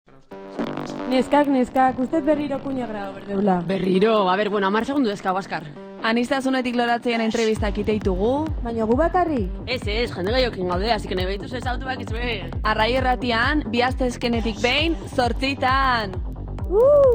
Neskak, ustez berriro kuña grado berdeula. Berriro, bueno, 10 segundu dezkago, askar. Anistasunetik loratzean entrevistak iteitugu. Baina gu bakarrik? Ez, jende gaiokin gaude, así que nahi behituz ez autu bak izue. Arrai erratian, 2 astezkenetik behin, 8:00.